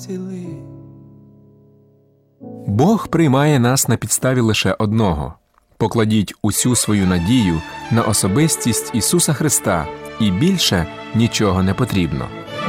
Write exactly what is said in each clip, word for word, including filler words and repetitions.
Бог приймає нас на підставі лише одного. Покладіть усю свою надію на особистість Ісуса Христа, і більше нічого не потрібно.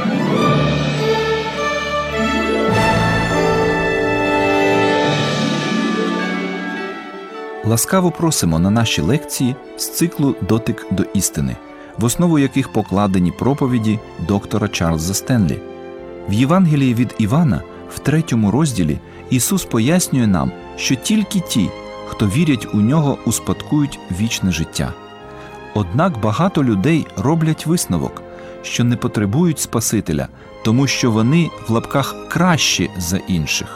Ласкаво просимо на наші лекції з циклу «Дотик до істини», в основу яких покладені проповіді доктора Чарльза Стенлі. В Євангелії від Івана, в третьому розділі, Ісус пояснює нам, що тільки ті, хто вірять у Нього, успадкують вічне життя. Однак багато людей роблять висновок, що не потребують Спасителя, тому що вони в лапках кращі за інших.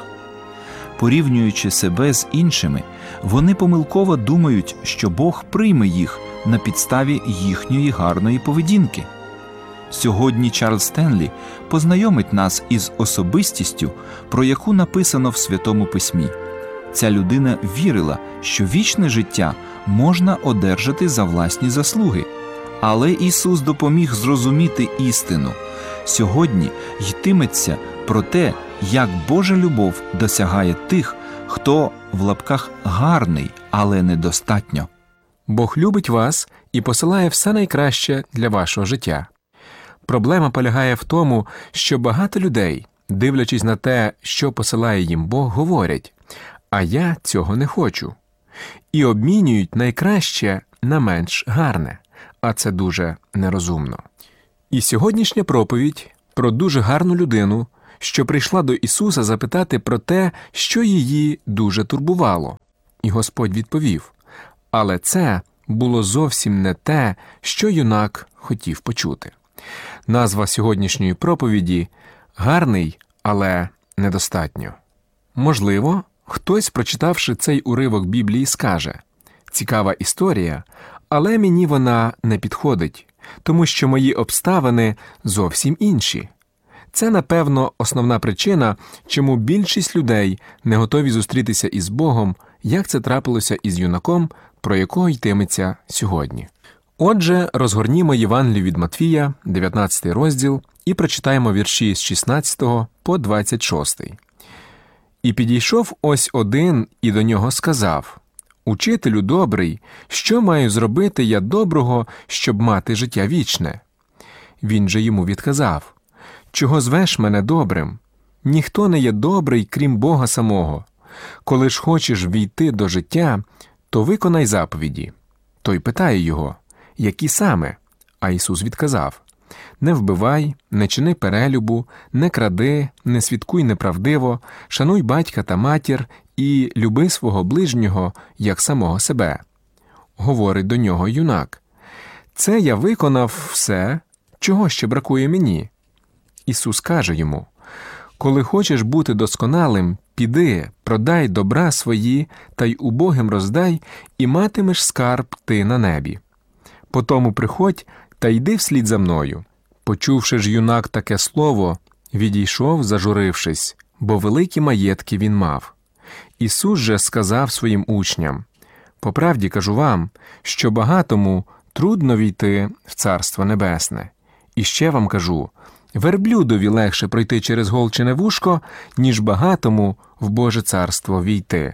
Порівнюючи себе з іншими, вони помилково думають, що Бог прийме їх на підставі їхньої гарної поведінки. Сьогодні Чарльз Стенлі познайомить нас із особистістю, про яку написано в Святому Письмі. Ця людина вірила, що вічне життя можна одержати за власні заслуги. Але Ісус допоміг зрозуміти істину. Сьогодні йтиметься про те, як Божа любов досягає тих, хто в лапках гарний, але недостатньо. Бог любить вас і посилає все найкраще для вашого життя. Проблема полягає в тому, що багато людей, дивлячись на те, що посилає їм Бог, говорять: «А я цього не хочу». І обмінюють найкраще на менш гарне, а це дуже нерозумно. І сьогоднішня проповідь про дуже гарну людину, що прийшла до Ісуса запитати про те, що її дуже турбувало. І Господь відповів: «Але це було зовсім не те, що юнак хотів почути». Назва сьогоднішньої проповіді «Гарний, але недостатньо». Можливо, хтось, прочитавши цей уривок Біблії, скаже: «Цікава історія, але мені вона не підходить, тому що мої обставини зовсім інші». Це, напевно, основна причина, чому більшість людей не готові зустрітися із Богом, як це трапилося із юнаком, про якого йтиметься сьогодні. Отже, розгорнімо Євангелію від Матвія, дев'ятнадцятий розділ, і прочитаємо вірші з шістнадцятого по двадцять шостий. «І підійшов ось один, і до нього сказав: Учителю добрий, що маю зробити я доброго, щоб мати життя вічне? Він же йому відказав: Чого звеш мене добрим? Ніхто не є добрий, крім Бога самого. Коли ж хочеш війти до життя, то виконай заповіді». Той питає його: «Які саме?» А Ісус відказав: «Не вбивай, не чини перелюбу, не кради, не свідкуй неправдиво, шануй батька та матір і люби свого ближнього, як самого себе». Говорить до нього юнак: «Це я виконав все, чого ще бракує мені?» Ісус каже йому: «Коли хочеш бути досконалим, піди, продай добра свої та й убогим роздай, і матимеш скарб ти на небі. Потому приходь та йди вслід за мною». Почувши ж юнак таке слово, відійшов, зажурившись, бо великі маєтки він мав. Ісус же сказав своїм учням: «По правді кажу вам, що багатому трудно війти в Царство Небесне. І ще вам кажу, верблюдові легше пройти через голчине вушко, ніж багатому в Боже царство війти».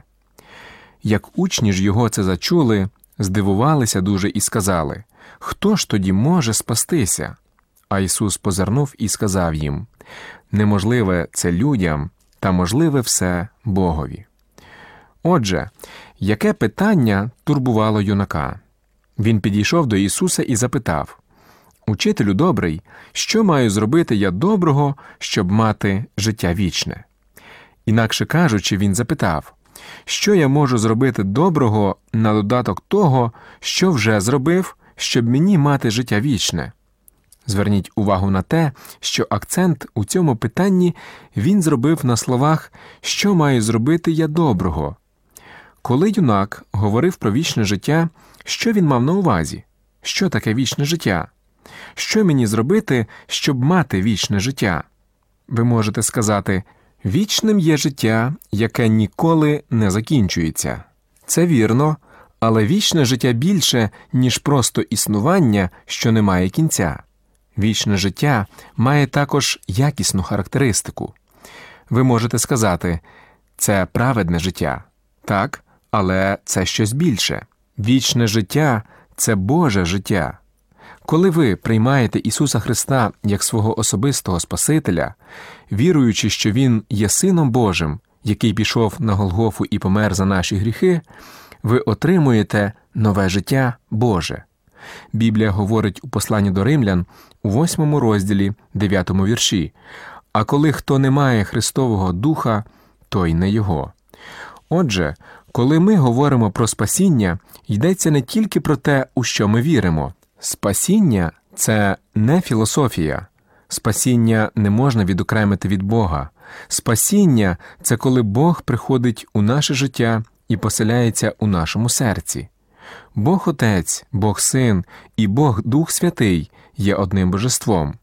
Як учні ж його це зачули, здивувалися дуже і сказали: «Хто ж тоді може спастися?» А Ісус позирнув і сказав їм: «Неможливе це людям, та можливе все Богові». Отже, яке питання турбувало юнака? Він підійшов до Ісуса і запитав: «Учителю добрий, що маю зробити я доброго, щоб мати життя вічне?» Інакше кажучи, він запитав: «Що я можу зробити доброго на додаток того, що вже зробив, щоб мені мати життя вічне?» Зверніть увагу на те, що акцент у цьому питанні він зробив на словах «що маю зробити я доброго?». Коли юнак говорив про вічне життя, що він мав на увазі? Що таке вічне життя? Що мені зробити, щоб мати вічне життя? Ви можете сказати: вічним є життя, яке ніколи не закінчується. Це вірно, але вічне життя більше, ніж просто існування, що не має кінця. Вічне життя має також якісну характеристику. Ви можете сказати, це праведне життя. Так, але це щось більше. Вічне життя – це Боже життя. Коли ви приймаєте Ісуса Христа як свого особистого Спасителя, віруючи, що Він є Сином Божим, який пішов на Голгофу і помер за наші гріхи, ви отримуєте нове життя Боже. Біблія говорить у посланні до Римлян у восьмому розділі, дев'ятому вірші: «А коли хто не має Христового Духа, той не Його». Отже, коли ми говоримо про спасіння, йдеться не тільки про те, у що ми віримо. Спасіння – це не філософія. Спасіння не можна відокремити від Бога. Спасіння – це коли Бог приходить у наше життя і поселяється у нашому серці. Бог Отець, Бог Син і Бог Дух Святий є одним божеством.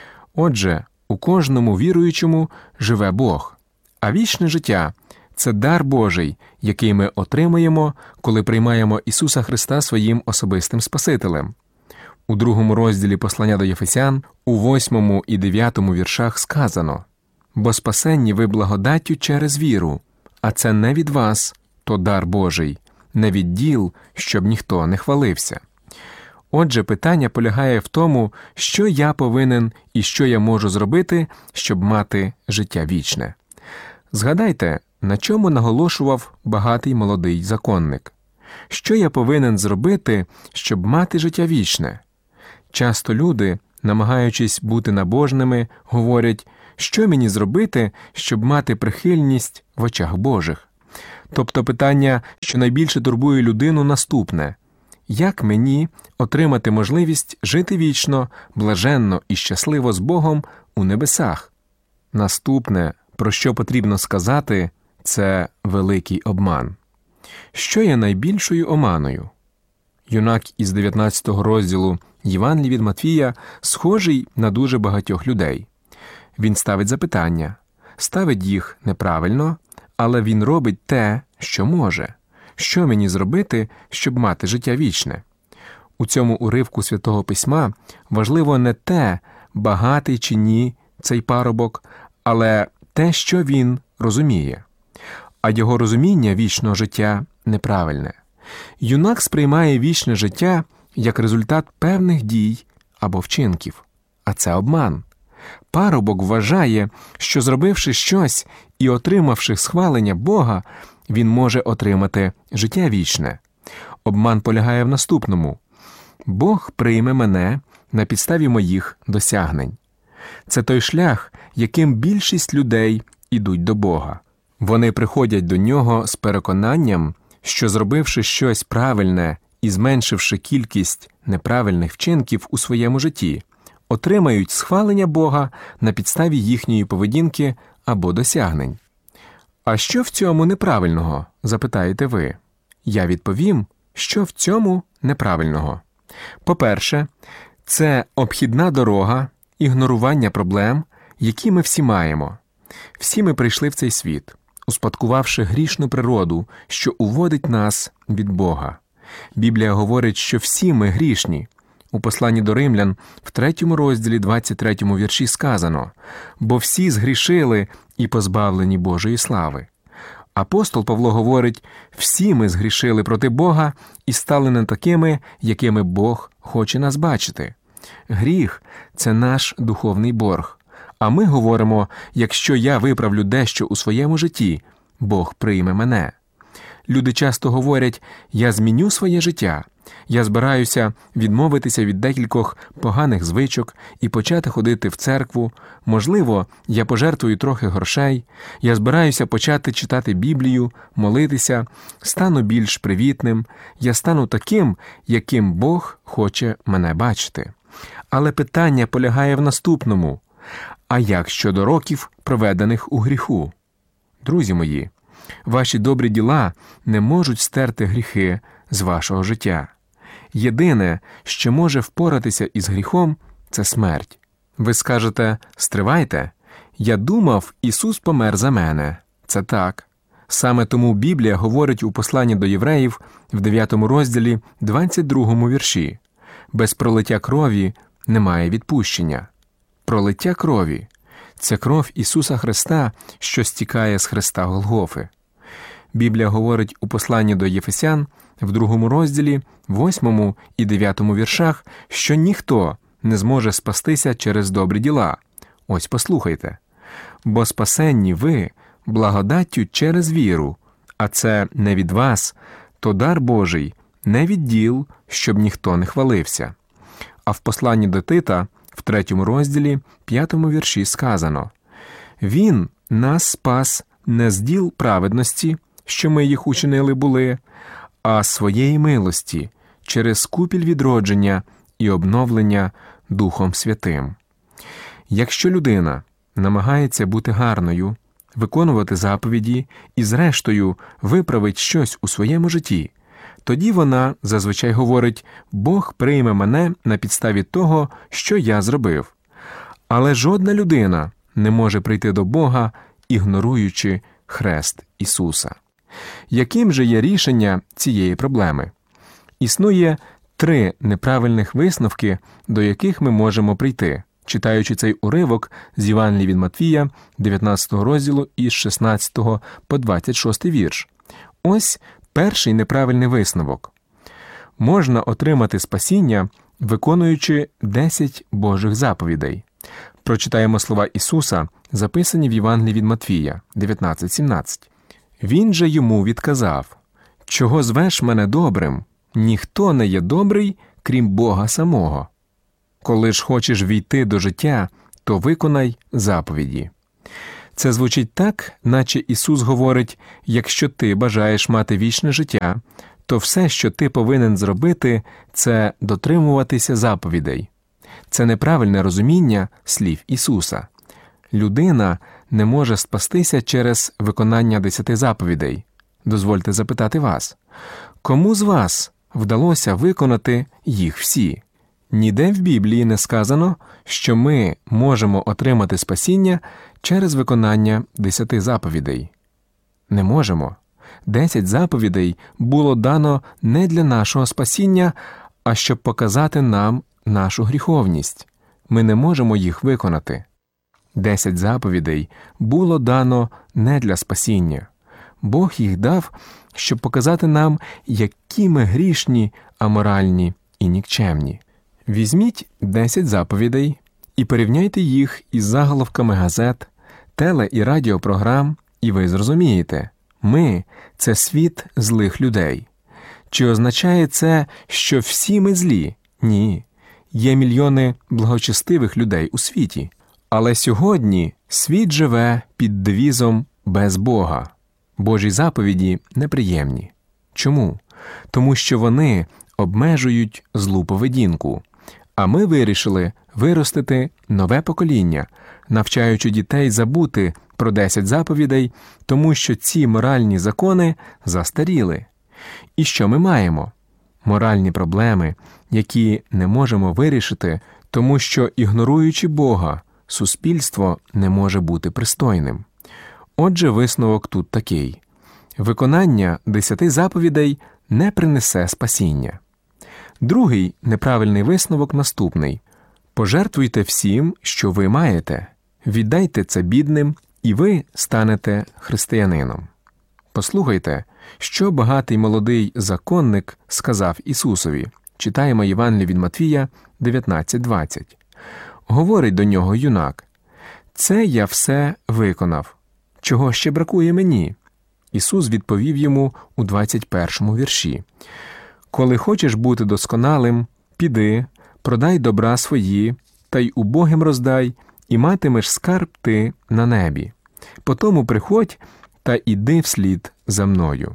Отже, у кожному віруючому живе Бог. А вічне життя – це дар Божий, який ми отримуємо, коли приймаємо Ісуса Христа своїм особистим Спасителем. У другому розділі послання до Єфесян, у восьмому і дев'ятому віршах сказано: «Бо спасенні ви благодаттю через віру, а це не від вас, то дар Божий, не від діл, щоб ніхто не хвалився». Отже, питання полягає в тому, що я повинен і що я можу зробити, щоб мати життя вічне. Згадайте, на чому наголошував багатий молодий законник. Що я повинен зробити, щоб мати життя вічне? Часто люди, намагаючись бути набожними, говорять, що мені зробити, щоб мати прихильність в очах Божих. Тобто питання, що найбільше турбує людину, наступне: як мені отримати можливість жити вічно, блаженно і щасливо з Богом у небесах? Наступне, про що потрібно сказати, це великий обман. Що є найбільшою оманою? Юнак із дев'ятнадцятого розділу Євангелії від Матвія схожий на дуже багатьох людей. Він ставить запитання, ставить їх неправильно, але він робить те, що може. Що мені зробити, щоб мати життя вічне? У цьому уривку Святого Письма важливо не те, багатий чи ні цей парубок, але те, що він розуміє. А його розуміння вічного життя неправильне. Юнак сприймає вічне життя як результат певних дій або вчинків. А це обман. Парубок вважає, що зробивши щось і отримавши схвалення Бога, він може отримати життя вічне. Обман полягає в наступному: Бог прийме мене на підставі моїх досягнень. Це той шлях, яким більшість людей ідуть до Бога. Вони приходять до Нього з переконанням, що зробивши щось правильне і зменшивши кількість неправильних вчинків у своєму житті, отримають схвалення Бога на підставі їхньої поведінки або досягнень. А що в цьому неправильного, запитаєте ви? Я відповім, що в цьому неправильного. По-перше, це обхідна дорога, ігнорування проблем, які ми всі маємо. Всі ми прийшли в цей світ, успадкувавши грішну природу, що уводить нас від Бога. Біблія говорить, що всі ми грішні. У посланні до Римлян в третьому розділі двадцять третьому вірші сказано: «Бо всі згрішили і позбавлені Божої слави». Апостол Павло говорить: «Всі ми згрішили проти Бога і стали не такими, якими Бог хоче нас бачити». Гріх – це наш духовний борг. А ми говоримо: якщо я виправлю дещо у своєму житті, Бог прийме мене. Люди часто говорять: я зміню своє життя, я збираюся відмовитися від декількох поганих звичок і почати ходити в церкву, можливо, я пожертвую трохи грошей, я збираюся почати читати Біблію, молитися, стану більш привітним, я стану таким, яким Бог хоче мене бачити. Але питання полягає в наступному: а як щодо років, проведених у гріху? Друзі мої, ваші добрі діла не можуть стерти гріхи з вашого життя. Єдине, що може впоратися із гріхом – це смерть. Ви скажете: стривайте, я думав, Ісус помер за мене. Це так. Саме тому Біблія говорить у посланні до євреїв в дев'ятому розділі двадцять другому вірші: без пролиття крові немає відпущення. Пролиття крові – Це кров Ісуса Христа, що стікає з хреста Голгофи. Біблія говорить у посланні до Єфесян в другому розділі, восьмому і дев'ятому віршах, що ніхто не зможе спастися через добрі діла. Ось послухайте. «Бо спасенні ви благодаттю через віру, а це не від вас, то дар Божий, не від діл, щоб ніхто не хвалився». А в посланні до Тита, в третьому розділі, п'ятому вірші сказано: «Він нас спас не з діл праведності, що ми їх учинили були, а своєї милості, через купіль відродження і обновлення Духом Святим». Якщо людина намагається бути гарною, виконувати заповіді і, зрештою, виправить щось у своєму житті, тоді вона зазвичай говорить: «Бог прийме мене на підставі того, що я зробив». Але жодна людина не може прийти до Бога, ігноруючи хрест Ісуса. Яким же є рішення цієї проблеми? Існує три неправильних висновки, до яких ми можемо прийти, читаючи цей уривок з Євангелія від Матвія, дев'ятнадцятого розділу, із шістнадцятого по двадцять шостий вірш. Ось перший неправильний висновок. Можна отримати спасіння, виконуючи десять Божих заповідей. Прочитаємо слова Ісуса, записані в Євангелії від Матвія, дев'ятнадцять сімнадцять. «Він же йому відказав: чого звеш мене добрим? Ніхто не є добрий, крім Бога самого. Коли ж хочеш війти до життя, то виконай заповіді». Це звучить так, наче Ісус говорить: якщо ти бажаєш мати вічне життя, то все, що ти повинен зробити, це дотримуватися заповідей. Це неправильне розуміння слів Ісуса. Людина не може спастися через виконання десяти заповідей. Дозвольте запитати вас, кому з вас вдалося виконати їх всі? Ніде в Біблії не сказано, що ми можемо отримати спасіння через виконання десяти заповідей. Не можемо. Десять заповідей було дано не для нашого спасіння, а щоб показати нам нашу гріховність. Ми не можемо їх виконати. Десять заповідей було дано не для спасіння. Бог їх дав, щоб показати нам, які ми грішні, аморальні і нікчемні. Візьміть десять заповідей і порівняйте їх із заголовками газет, теле- і радіопрограм, і ви зрозумієте – ми – це світ злих людей. Чи означає це, що всі ми злі? Ні. Є мільйони благочестивих людей у світі. Але сьогодні світ живе під девізом «без Бога». Божі заповіді неприємні. Чому? Тому що вони обмежують злу поведінку. А ми вирішили виростити нове покоління, навчаючи дітей забути про десять заповідей, тому що ці моральні закони застаріли. І що ми маємо? Моральні проблеми, які не можемо вирішити, тому що, ігноруючи Бога, суспільство не може бути пристойним. Отже, висновок тут такий. Виконання десяти заповідей не принесе спасіння. Другий неправильний висновок наступний. Пожертвуйте всім, що ви маєте. Віддайте це бідним, і ви станете християнином. Послухайте, що багатий молодий законник сказав Ісусові. Читаємо Євангеліє від Матвія дев'ятнадцять двадцять. Говорить до нього юнак: «Це я все виконав. Чого ще бракує мені?» Ісус відповів йому у двадцять першому вірші. «Коли хочеш бути досконалим, піди, продай добра свої, та й убогим роздай, і матимеш скарб ти на небі. Потому приходь та іди вслід за мною».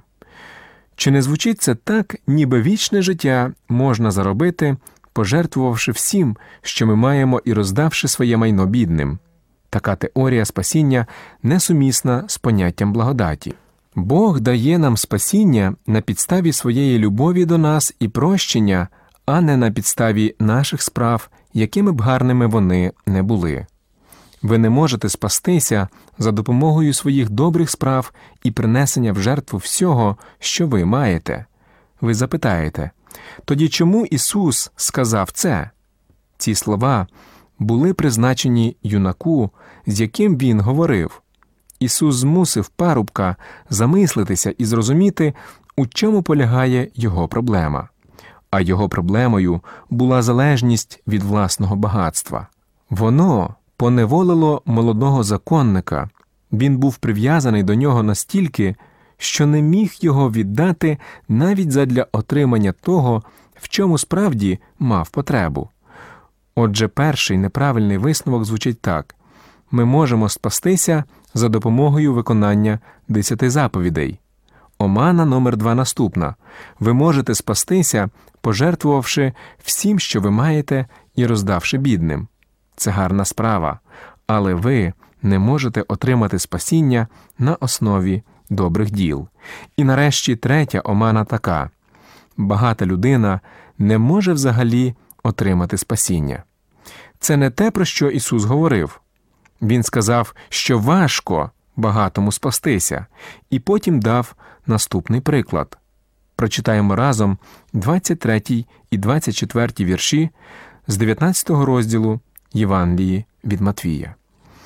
Чи не звучить це так, ніби вічне життя можна заробити, пожертвувавши всім, що ми маємо, і роздавши своє майно бідним? Така теорія спасіння несумісна з поняттям благодаті. Бог дає нам спасіння на підставі своєї любові до нас і прощення, а не на підставі наших справ, якими б гарними вони не були. Ви не можете спастися за допомогою своїх добрих справ і принесення в жертву всього, що ви маєте. Ви запитаєте, тоді чому Ісус сказав це? Ці слова були призначені юнаку, з яким він говорив. Ісус змусив парубка замислитися і зрозуміти, у чому полягає його проблема. А його проблемою була залежність від власного багатства. Воно поневолило молодого законника. Він був прив'язаний до нього настільки, що не міг його віддати навіть задля отримання того, в чому справді мав потребу. Отже, перший неправильний висновок звучить так. Ми можемо спастися за допомогою виконання десяти заповідей. Омана номер два наступна. Ви можете спастися, пожертвувавши всім, що ви маєте, і роздавши бідним. Це гарна справа, але ви не можете отримати спасіння на основі добрих діл. І нарешті третя омана така. Багата людина не може взагалі отримати спасіння. Це не те, про що Ісус говорив. Він сказав, що важко багатому спастися, і потім дав наступний приклад. Прочитаємо разом двадцять третій і двадцять четвертій вірші з дев'ятнадцятого розділу Євангелії від Матвія.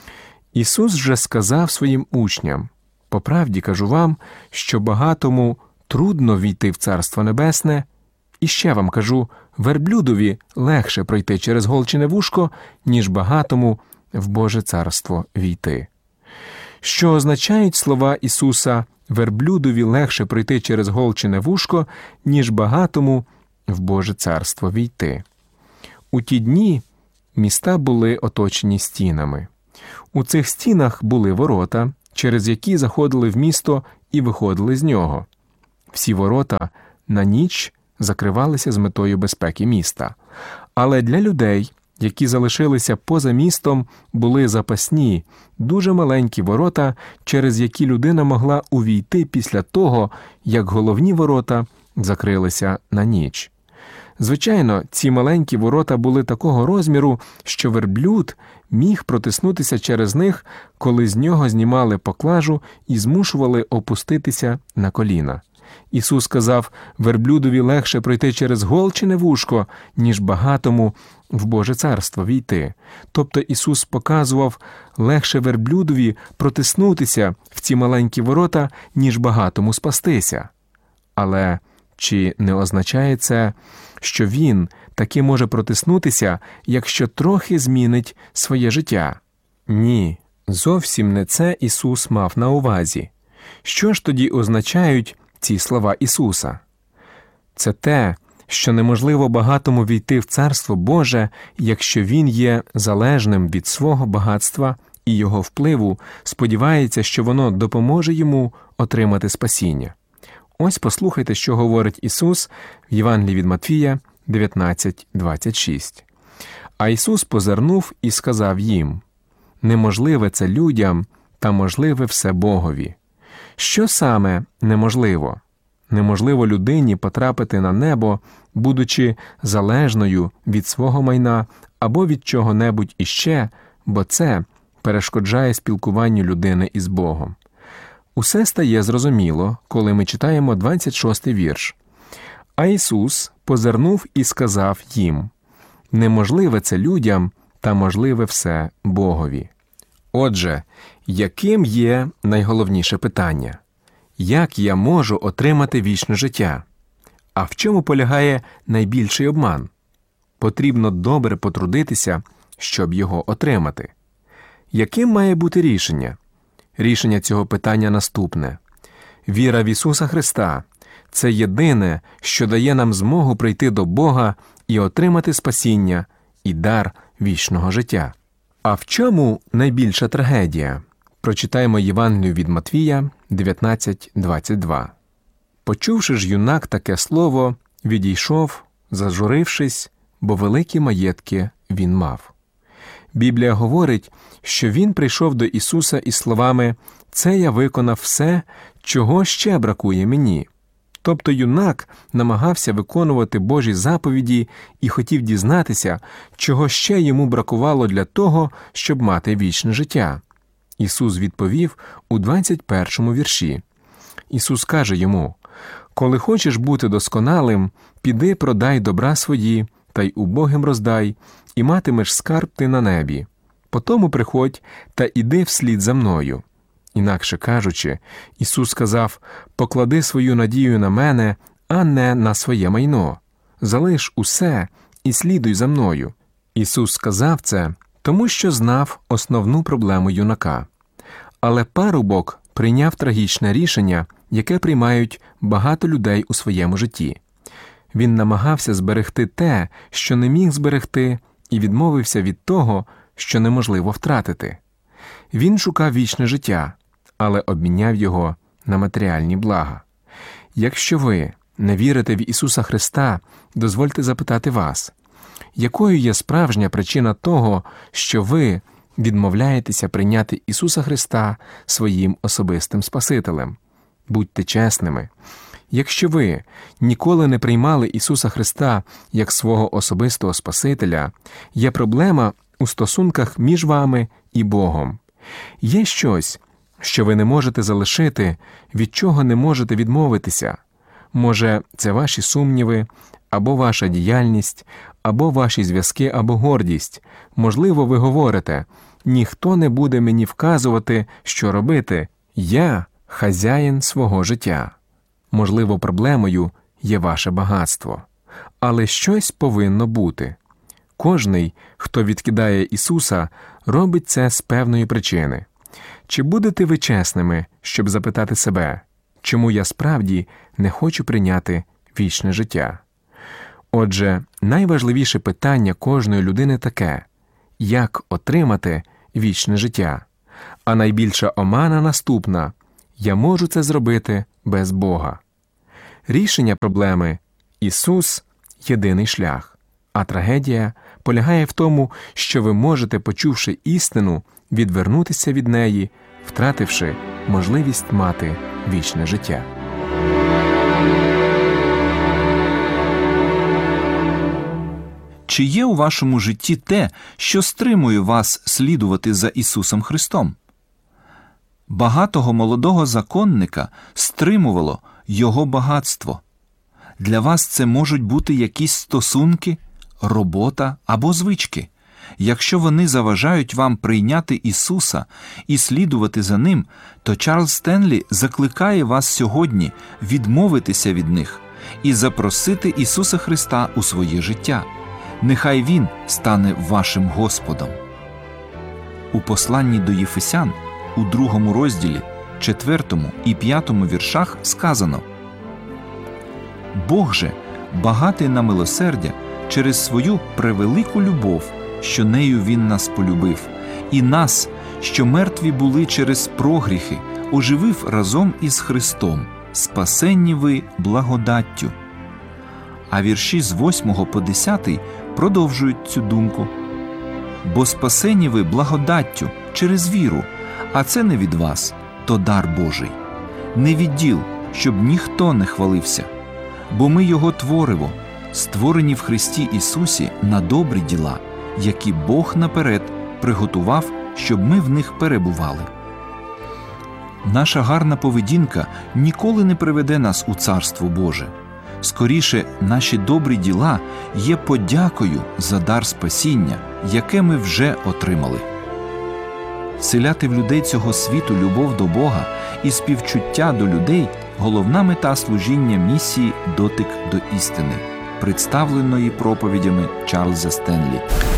Ісус же сказав своїм учням: «По правді кажу вам, що багатому трудно війти в Царство Небесне, і ще вам кажу, верблюдові легше пройти через голчине вушко, ніж багатому в Боже Царство війти». Що означають слова Ісуса «верблюдові легше пройти через голчине вушко, ніж багатому в Боже Царство війти»? У ті дні міста були оточені стінами. У цих стінах були ворота, через які заходили в місто і виходили з нього. Всі ворота на ніч закривалися з метою безпеки міста. Але для людей, які залишилися поза містом, були запасні, дуже маленькі ворота, через які людина могла увійти після того, як головні ворота закрилися на ніч. Звичайно, ці маленькі ворота були такого розміру, що верблюд міг протиснутися через них, коли з нього знімали поклажу і змушували опуститися на коліна. Ісус сказав, верблюдові легше пройти через голчине вушко, ніж багатому в Боже Царство війти. Тобто Ісус показував, легше верблюдові протиснутися в ці маленькі ворота, ніж багатому спастися. Але чи не означає це, що він таки може протиснутися, якщо трохи змінить своє життя? Ні, зовсім не це Ісус мав на увазі. Що ж тоді означають ці слова Ісуса? Це те, що неможливо багатому війти в Царство Боже, якщо він є залежним від свого багатства і його впливу, сподівається, що воно допоможе йому отримати спасіння. Ось послухайте, що говорить Ісус в Євангелії від Матвія дев'ятнадцять двадцять шість. «А Ісус позирнув і сказав їм: неможливе це людям, та можливе все Богові». Що саме неможливо? Неможливо людині потрапити на небо, будучи залежною від свого майна або від чого-небудь іще, бо це перешкоджає спілкуванню людини із Богом. Усе стає зрозуміло, коли ми читаємо двадцять шостий вірш. «А Ісус позирнув і сказав їм: неможливе це людям, та можливе все Богові». Отже, яким є найголовніше питання? Як я можу отримати вічне життя? А в чому полягає найбільший обман? Потрібно добре потрудитися, щоб його отримати. Яким має бути рішення? Рішення цього питання наступне. Віра в Ісуса Христа – це єдине, що дає нам змогу прийти до Бога і отримати спасіння і дар вічного життя. А в чому найбільша трагедія? Прочитаємо Євангелію від Матвія дев'ятнадцять двадцять два. «Почувши ж юнак таке слово, відійшов, зажурившись, бо великі маєтки він мав». Біблія говорить, що він прийшов до Ісуса із словами «Це я виконав все, чого ще бракує мені». Тобто юнак намагався виконувати Божі заповіді і хотів дізнатися, чого ще йому бракувало для того, щоб мати вічне життя. Ісус відповів у двадцять першому вірші. Ісус каже йому: «Коли хочеш бути досконалим, піди продай добра свої та й убогим роздай, і матимеш скарб ти на небі. Потому приходь та іди вслід за мною». Інакше кажучи, Ісус сказав: «Поклади свою надію на мене, а не на своє майно. Залиш усе і слідуй за мною». Ісус сказав це, тому що знав основну проблему юнака. Але парубок прийняв трагічне рішення, яке приймають багато людей у своєму житті. Він намагався зберегти те, що не міг зберегти, і відмовився від того, що неможливо втратити. Він шукав вічне життя, але обміняв його на матеріальні блага. Якщо ви не вірите в Ісуса Христа, дозвольте запитати вас, якою є справжня причина того, що ви відмовляєтеся прийняти Ісуса Христа своїм особистим Спасителем? Будьте чесними. Якщо ви ніколи не приймали Ісуса Христа як свого особистого Спасителя, є проблема у стосунках між вами і Богом. Є щось, що ви не можете залишити, від чого не можете відмовитися. Може, це ваші сумніви, або ваша діяльність, або ваші зв'язки, або гордість. Можливо, ви говорите: «Ніхто не буде мені вказувати, що робити. Я – хазяїн свого життя». Можливо, проблемою є ваше багатство. Але щось повинно бути. Кожний, хто відкидає Ісуса, робить це з певної причини. Чи будете ви чесними, щоб запитати себе, чому я справді не хочу прийняти вічне життя? Отже, найважливіше питання кожної людини таке – як отримати вічне життя? А найбільша омана наступна – я можу це зробити без Бога. Рішення проблеми – Ісус – єдиний шлях, а трагедія полягає в тому, що ви можете, почувши істину, відвернутися від неї, втративши можливість мати вічне життя. Чи є у вашому житті те, що стримує вас слідувати за Ісусом Христом? Багатого молодого законника стримувало його багатство. Для вас це можуть бути якісь стосунки, робота або звички. Якщо вони заважають вам прийняти Ісуса і слідувати за Ним, то Чарльз Стенлі закликає вас сьогодні відмовитися від них і запросити Ісуса Христа у своє життя. Нехай Він стане вашим Господом. У посланні до Єфесян у другому розділі, четвертому і п'ятому віршах сказано: «Бог же, багатий на милосердя, через свою превелику любов, що нею Він нас полюбив, і нас, що мертві були через прогріхи, оживив разом із Христом, спасенні ви благодаттю». А вірші з восьмого по десятий продовжують цю думку. «Бо спасені ви благодаттю через віру, а це не від вас, то дар Божий. Не від діл, щоб ніхто не хвалився. Бо ми Його твориво, створені в Христі Ісусі на добрі діла, які Бог наперед приготував, щоб ми в них перебували». Наша гарна поведінка ніколи не приведе нас у Царство Боже. Скоріше, наші добрі діла є подякою за дар спасіння, яке ми вже отримали. Вселяти в людей цього світу любов до Бога і співчуття до людей – головна мета служіння місії «Дотик до істини», представленої проповідями Чарльза Стенлі.